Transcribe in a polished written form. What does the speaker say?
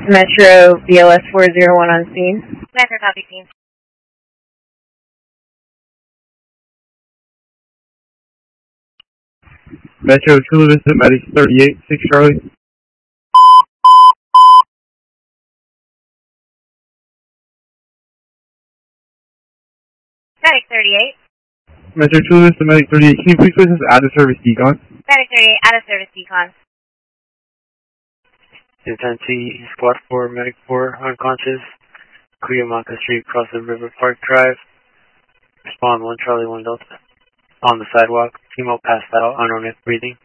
Metro BLS 401 on scene. Metro copy scene. Metro Chula Vista, Medic 38, 6 Charlie. Medic 38. Metro Chula Vista, Medic 38, can you please place this out of service decon? Medic 38, out of service decon. Intensity, Squad 4, Medic 4, unconscious. Cuyamaca Street, cross the River Park Drive. Respond 1 Charlie 1 Delta. On the sidewalk. Chemo passed out, unknown if breathing.